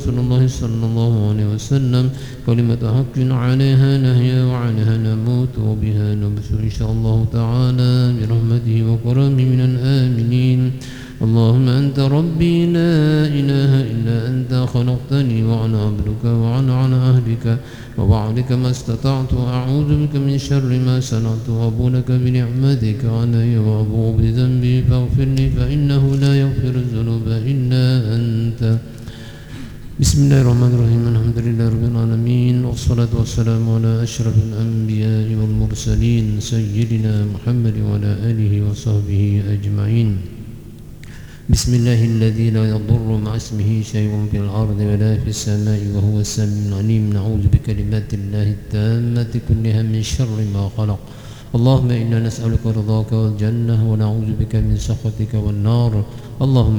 رسول الله صلى الله عليه وسلم كلمة حق عليها نهيا وعنها نموت وبها نبث إن شاء الله تعالى برحمته وكرمه من الآمنين. اللهم أنت ربي لا إله إلا أنت خلقتني وأنا عبدك وأنا على عهدك ووعدك ما استطعت وأعوذ بك من شر ما صنعت وأبو لك بنعمتك علي وأبو بذنبي فاغفر لي فإنه لا يغفر الذنوب إلا أنت. بسم الله الرحمن الرحيم الحمد لله رب العالمين والصلاة والسلام على أشرف الأنبياء والمرسلين سيدنا محمد وعلى آله وصحبه أجمعين. بسم الله الذي لا يضر مع اسمه شيء في الأرض ولا في السماء وهو السميع العليم. نعوذ بكلمات الله التامة كلها من شر ما خلق. اللهم إنا نسألك رضاك والجنة ونعوذ بك من سخطك والنار. اللهم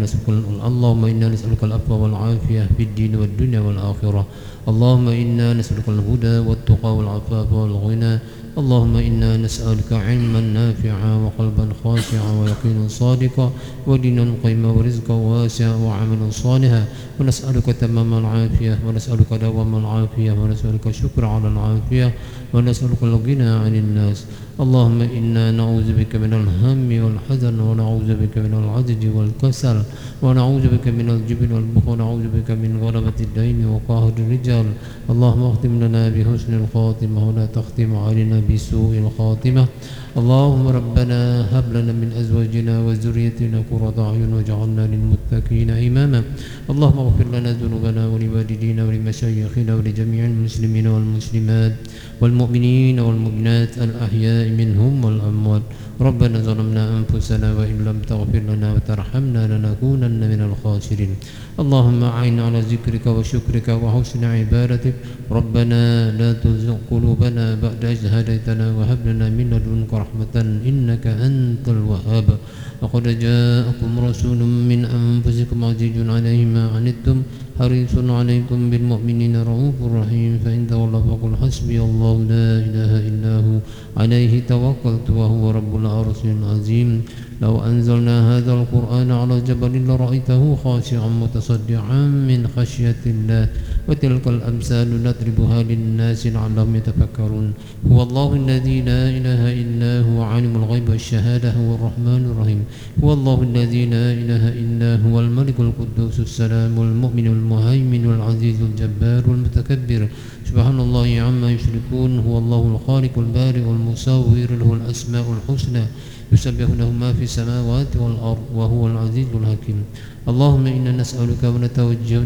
إنا نسألك العفو والعافية في الدين والدنيا والآخرة. اللهم إنا نسألك الهدى والتقى والعفاف والغنى. اللهم إنا نسألك علما نافعا وقلبا خاشعا ويقينا صادقا ودينا قيما ورزقا واسعا وعملا صالحا. ونسألك تمام العافية ونسألك دوام العافية ونسألك الشكر على العافية ونسألك الغنى عن الناس. اللهم إنا نعوذ بك من الهم والحزن ونعوذ بك من العجز والكسل ونعوذ بك من الجبن والبخل ونعوذ بك من غلبة الدين وقهر الرجال. اللهم اختم لنا بحسن الخاتمة ولا تختم علينا بسوء الخاتمة. اللهم ربنا هب لنا من أزواجنا وذريتنا قرة أعين واجعلنا للمتقين إماما. اللهم اغفر لنا ذنوبنا ولوالدينا ولمشايخنا ولجميع المسلمين والمسلمات والمؤمنين والمؤمنات الأحياء منهم والأموات. ربنا ظلمنا أنفسنا وإن لم تغفر لنا وترحمنا لنكونن من الخاسرين. اللهم أعنا على ذكرك وشكرك وحسن عبادتك. ربنا لا تزغ قلوبنا بعد إذ هديتنا وهب لنا من لدنك رحمة إنك أنت الوهاب. لقد جاءكم رسول من أنفسكم عزيز عليه ما عنتم حريص عليكم بالمؤمنين رؤوف رحيم. فإن تولوا فقل حسبي الله لا إله إلا هو عليه توكلت وهو رب العرش العظيم. لو أنزلنا هذا القرآن على جبل لرأيته خاشعا متصدعا من خشية الله. وتلك الأمثال نضربها للناس لعلهم يتفكرون. هو الله الذي لا إله إلا هو عالم الغيب والشهادة هو الرحمن الرحيم. هو الله الذي لا إله إلا هو الملك القدوس السلام المؤمن المهيمن العزيز الجبار المتكبر. سبحان الله عما يشركون. هو الله الخالق البارئ المصور له الأسماء الحسنى يسبح له ما في السماوات والأرض وهو العزيز الحكيم. اللهم إنا نسألك ونتوجه